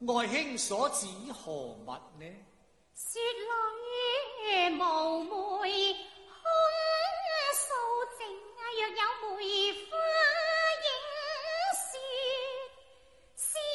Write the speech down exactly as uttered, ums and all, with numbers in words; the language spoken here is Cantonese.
爱卿所指何物呢？ 雪里无梅。